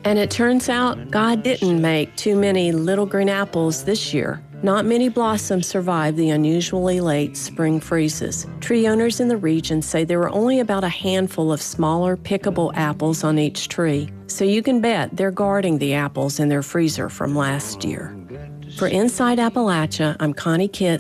And it turns out God didn't make too many little green apples this year. Not many blossoms survived the unusually late spring freezes. Tree owners in the region say there were only about a handful of smaller, pickable apples on each tree. So you can bet they're guarding the apples in their freezer from last year. For Inside Appalachia, I'm Connie Kitts.